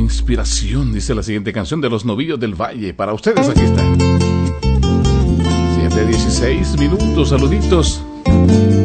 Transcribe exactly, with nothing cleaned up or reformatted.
inspiración, dice la siguiente canción de Los Novillos del Valle. Para ustedes, aquí está. siete dieciséis minutos, saluditos.